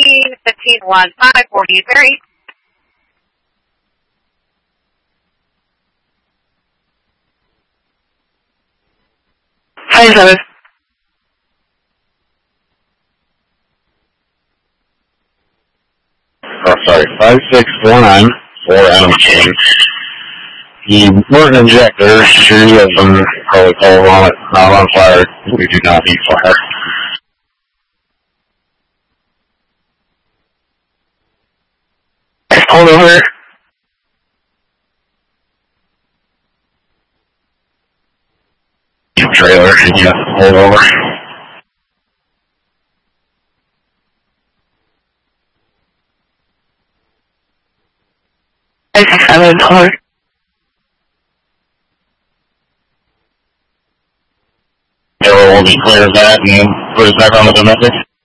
15151543. Hi, 7. Oh, sorry, 5649 for Adam King. The burn injector, three of them probably cold on it, not on fire. We do not need fire. Hold over. Trailer, yeah, hold over. Hi, 7. Hold. Taylor will be clear of that and put us back on the domestic.